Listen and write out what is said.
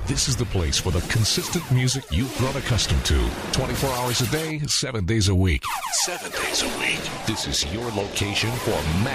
This is the place for the consistent music you've grown accustomed to. 24 hours a day, 7 days a week. 7 days a week. This is your location for